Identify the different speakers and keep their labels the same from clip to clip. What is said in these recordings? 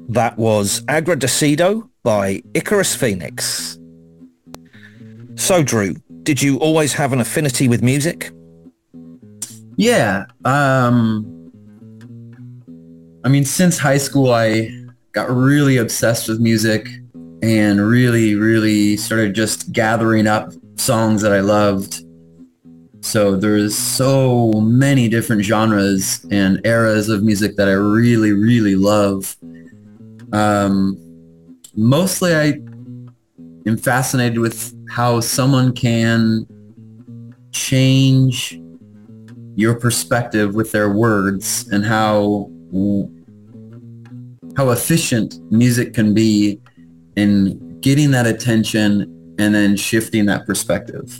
Speaker 1: That was Agradecido by Icarus Phoenix. So, Drew, did you always have an affinity with music?
Speaker 2: Yeah. I mean, since high school, I got really obsessed with music and really started just gathering up songs that I loved. So there's so many different genres and eras of music that I really love. Um, Mostly I am fascinated with how someone can change your perspective with their words and how efficient music can be in getting that attention and then shifting that perspective.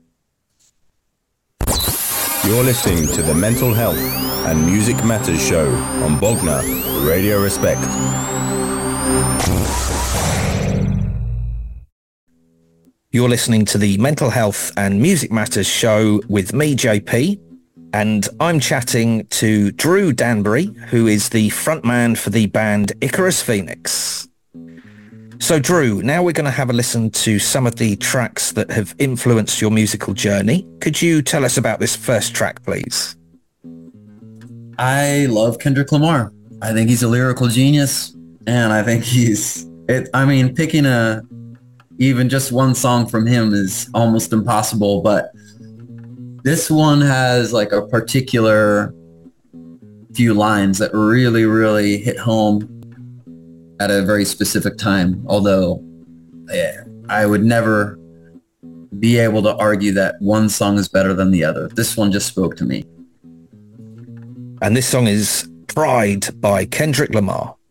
Speaker 3: You're listening to the Mental Health and Music Matters show on Bogner Radio Respect.
Speaker 1: You're listening to the Mental Health and Music Matters show with me, JP, and I'm chatting to Drew Danbury, who is the frontman for the band Icarus Phoenix. So Drew, now we're going to have a listen to some of the tracks that have influenced your musical journey. Could you tell us about this first track, please?
Speaker 2: I love Kendrick Lamar. I think he's a lyrical genius, and I think picking even just one song from him is almost impossible, but this one has like a particular few lines that really hit home at a very specific time. Although I would never be able to argue that one song is better than the other. This one just spoke to me.
Speaker 1: And this song is Pride by Kendrick Lamar.